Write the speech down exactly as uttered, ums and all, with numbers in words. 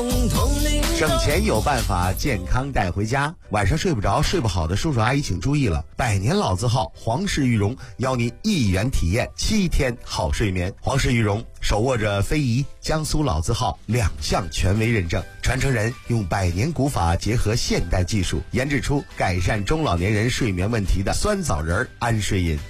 省钱有办法，健康带回家。晚上睡不着、睡不好的叔叔阿姨请注意了，百年老字号皇氏羽绒邀您一元体验七天好睡眠。皇氏羽绒手握着非遗、江苏老字号两项权威认证，传承人用百年古法结合现代技术，研制出改善中老年人睡眠问题的酸枣仁安睡饮。